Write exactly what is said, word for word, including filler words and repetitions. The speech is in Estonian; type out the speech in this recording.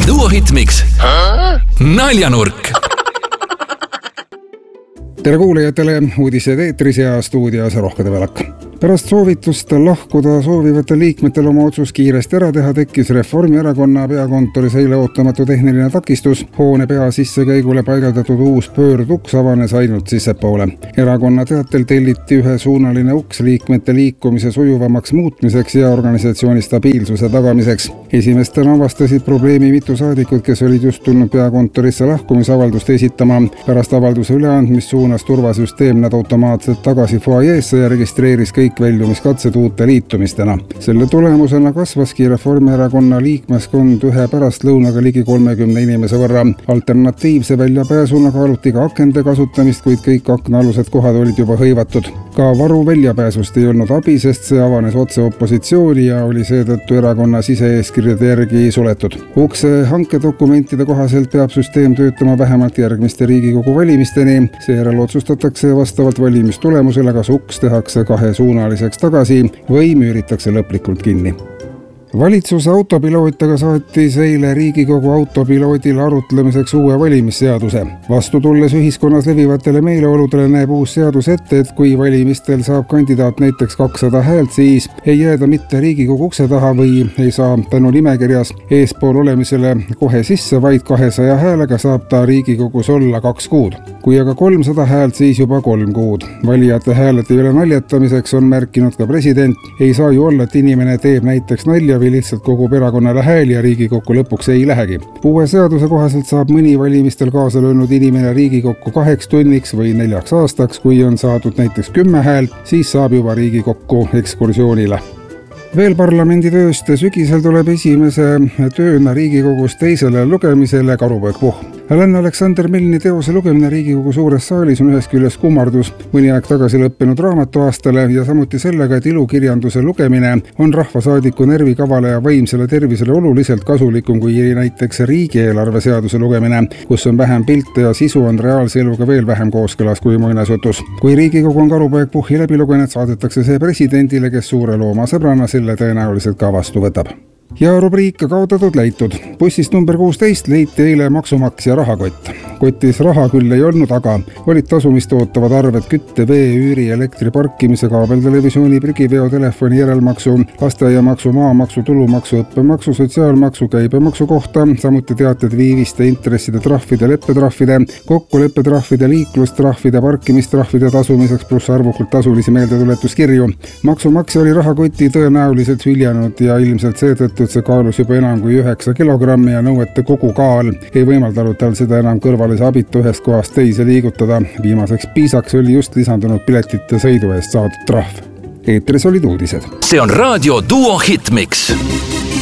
Duo Hitmix Naljanurk. Tere kuulajatele, uudised eetris ja stuudios Rohkede Velak. Pärast soovitust lahkuda soovivate liikmetel oma otsus kiiresti ära teha tekkis Reformierakonna peakontoris eile ootamatu tehniline takistus. Hoone pea sissekäigule paigaldatud uus pöörduks avanes ainult sissepoole. Erakonna teatel telliti ühesuunaline uks liikmete liikumise sujuvamaks muutmiseks ja organisatsiooni stabiilsuse tagamiseks. Esimestena avastasid probleemi mitu saadikut, kes olid just tulnud peakontorisse lahkumisavaldust esitama. Pärast avalduse üleandmist suunas turvasüsteem nad automaatselt tagasi foajeesse ja registreeris kõik väljumiskatsed uute liitumistena. Selle tulemusena kasvaski Reformierakonna liikmeskond ühe pärast lõunaga ligi kolmekümne inimese võrra. Alternatiivse väljapääsuna kaaluti ka akende kasutamist, kuid kõik aknaalused kohad olid juba hõivatud. Ka varu väljapääsust ei olnud abi, sest see avanes otse opositsiooni ja oli seetõttu erakonna siseeeskirjade järgi suletud. Ukse hankedokumentide kohaselt peab süsteem töötama vähemalt järgmiste Riigikogu valimisteni. Seejärel otsustatakse vastavalt valimistulemusele, kas uks tehakse kahe suunaliseks tagasi või müüritakse lõplikult kinni. Valitsuse autopilootidega saatis eile Riigikogu autopiloodile arutlemiseks uue valimisseaduse. Vastu tulles ühiskonnas levivatele meeleoludele näeb uus seadus ette, et kui valimistel saab kandidaat näiteks kakssada häält, siis ei jääda mitte Riigikogu ukse taha või ei saa tänu nimekirjas eespool olemisele kohe sisse, vaid kahesaja häälega saab ta Riigikogus olla kaks kuud. Kui aga kolmsada häält, siis juba kolm kuud. Valijate hääled ei ole naljatamiseks, on märkinud ka president. Ei saa ju olla, et inimene teeb näiteks nalja või lihtsalt kogub erakonnale hääli ja Riigikokku lõpuks ei lähegi. Uue seaduse kohaselt saab mõni valimistel kaasa löönud inimene Riigikokku kaheks tunniks või neljaks aastaks. Kui on saadud näiteks kümme häält, siis saab juba Riigikokku ekskursioonile. Veel parlamendi tööst sügisel tuleb esimese tööna Riigikogus teisele lugemisele Karupoeg Puhh. Helen Aleksander Milni teose lugemine Riigikogu suures saalis on ühest küljest kummardus mõni aeg tagasi lõppenud raamatuaastale ja samuti sellega, et ilukirjanduse lugemine on rahvasaadiku närvikavale ja vaimsele tervisele oluliselt kasulikum kui näiteks riigieelarve seaduse lugemine, kus on vähem pilte ja sisu on reaalse eluga veel vähem kooskõlas kui muinasjutus. Kui Riigikogu on Karupoeg Puhhi läbi lugenud, saadetakse see presidendile, kes suure looma sõbrana selle tõenäoliselt ka vastu võtab. Ja rubriik kaotatud leitud. Bussist number kuusteist leiti eile maksumaksja rahakott. Kotis raha küll ei olnud, aga olid tasumist ootavad arved kütte, vee, üüri, elektri, parkimise, kaabeltelevisiooni, prügiveo, telefoni järelmaksu, lasteaiamaksu, maamaksu, tulumaksu, õppemaksu, sotsiaalmaksu, käibemaksu kohta, samuti teated viiviste, intresside, trahvide, leppetrahvide, kokkuleppetrahvide, liiklustrahvide, parkimistrahvide tasumiseks pluss arvukalt tasulisi meeldetuletuskirju. Maksumaksja oli rahakoti tõenäoliselt hüljanud ja ilmselt seetõttu, et see kaalus juba enam kui üheksa kilogrammi ja nõuete kogu kaal ei võimaldanud tal seda enam kõrvalise abita ühest kohast teise liigutada. Viimaseks piisaks oli just lisandunud piletite sõidu eest saadud trahv. Eetris olid uudised. See on raadio Duo Hitmix.